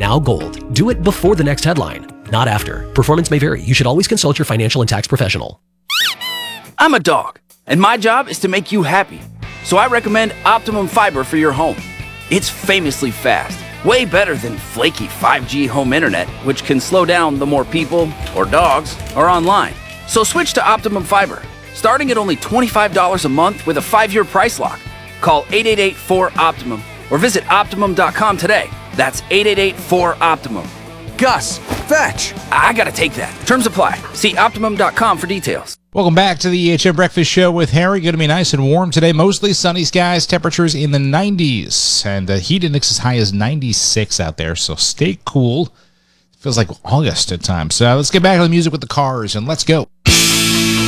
now gold. Do it before the next headline, not after. Performance may vary. You should always consult your financial and tax professional. I'm a dog, and my job is to make you happy. So I recommend Optimum Fiber for your home. It's famously fast, way better than flaky 5G home internet, which can slow down the more people or dogs are online. So switch to Optimum Fiber, starting at only $25 a month with a 5-year price lock. Call 888-4-OPTIMUM or visit Optimum.com today. That's 888-4-OPTIMUM. Gus, fetch! I gotta take that. Terms apply. See Optimum.com for details. Welcome back to the EHM Breakfast Show with Harry. Going to be nice and warm today. Mostly sunny skies, temperatures in the 90s. And the heat index as high as 96 out there, so stay cool. Feels like August at times. So let's get back to the music with the Cars, and let's go.